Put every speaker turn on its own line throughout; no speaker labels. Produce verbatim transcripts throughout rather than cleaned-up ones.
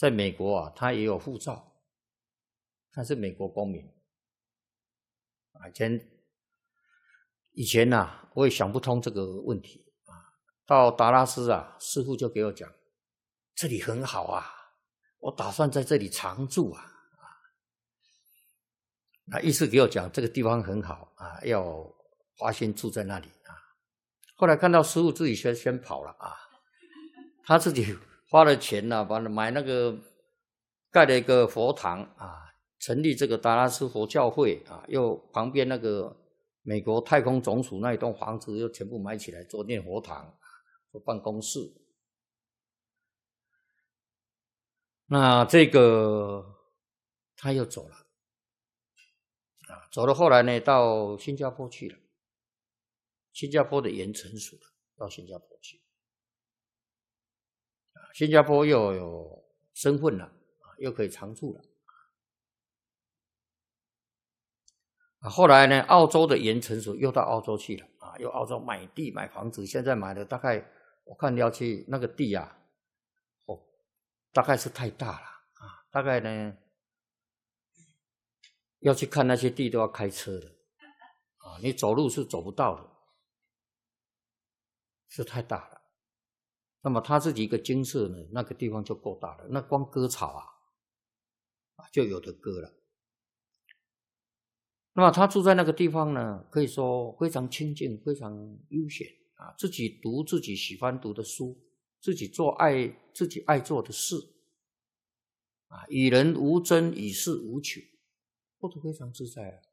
在美国啊，他也有护照，他是美国公民。以前以前呐、啊，我也想不通这个问题啊。到达拉斯啊，师父就给我讲，这里很好啊，我打算在这里常住啊。啊，那意思给我讲这个地方很好啊，要花心住在那里啊。后来看到师父自己先先跑了啊，他自己花了钱呐、啊，把买那个盖了一个佛堂啊，成立这个达拉斯佛教会啊，又旁边那个美国太空总署那一栋房子又全部买起来做念佛堂，做办公室。那这个他又走了啊，走了后来呢，到新加坡去了，新加坡的盐成熟了，到新加坡去。新加坡又有身份了，又可以常住了。后来呢，澳洲的盐成熟，又到澳洲去了啊，又澳洲买地买房子，现在买的大概我看要去那个地啊，哦，大概是太大了啊，大概呢要去看那些地都要开车的啊，你走路是走不到的，是太大了。那么他自己一个精舍呢，那个地方就够大了，那光割草啊，就有的割了。那么他住在那个地方呢，可以说非常清静，非常悠闲啊，自己读自己喜欢读的书，自己做爱自己爱做的事啊，与人无争，与世无求，过得非常自在啊。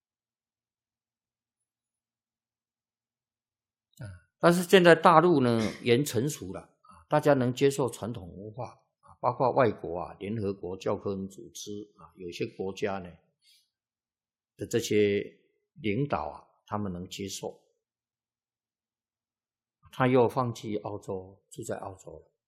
啊，但是现在大陆呢，盐成熟了啊，大家能接受传统文化啊，包括外国啊，联合国教科文组织啊，有些国家呢的这些领导啊，他们能接受，他又放弃澳洲，住在澳洲了。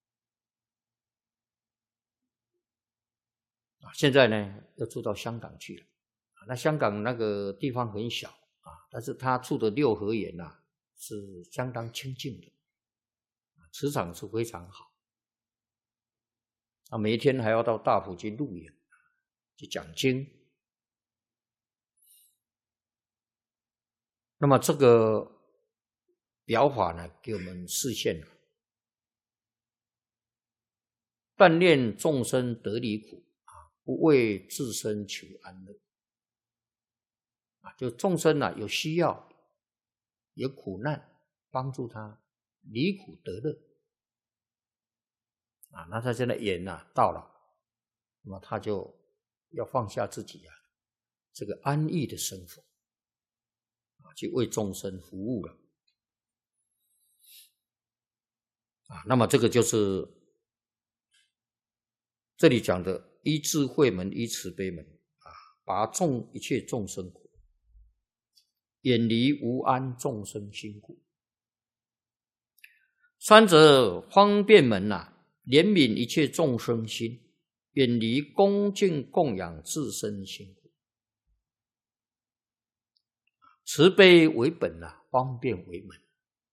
啊，现在呢又住到香港去了。啊，那香港那个地方很小啊，但是他住的六合园呐、啊，是相当清静的，磁场是非常好。啊，每一天还要到大埔去录影，去讲经。那么这个表法呢，给我们示现了，但愿众生得离苦啊，不为自身求安乐啊，就众生啊有需要，有苦难，帮助他离苦得乐啊。那他现在缘啊到了，那么他就要放下自己啊这个安逸的生活啊，去为众生服务了啊。那么这个就是这里讲的依智慧门，依慈悲门啊，拔众一切众生苦，远离无安众生辛苦。三则方便门啊，怜悯一切众生心，远离恭敬供养自身辛苦。慈悲为本啊，方便为门。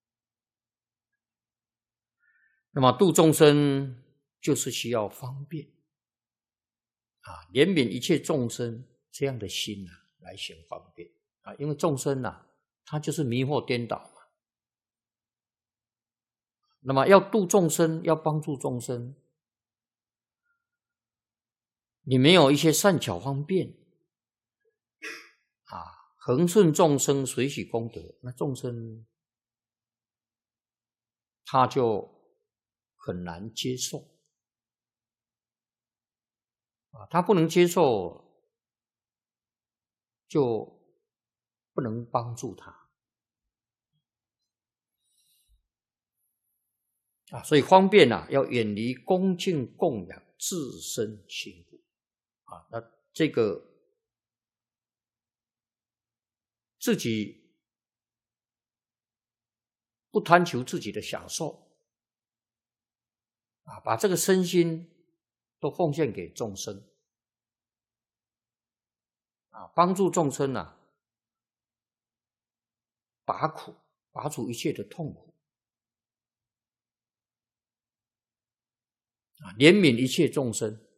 那么度众生就是需要方便啊，怜悯一切众生这样的心啊，来行方便啊，因为众生啊，他就是迷惑颠倒嘛。那么要度众生，要帮助众生，你没有一些善巧方便啊，恒顺众生，随喜功德，那众生他就很难接受啊，他不能接受，就不能帮助他啊。所以方便啊，要远离恭敬供养自身辛苦啊。那这个自己不贪求自己的享受啊，把这个身心都奉献给众生啊，帮助众生啊，拔苦，拔除一切的痛苦啊，怜悯一切众生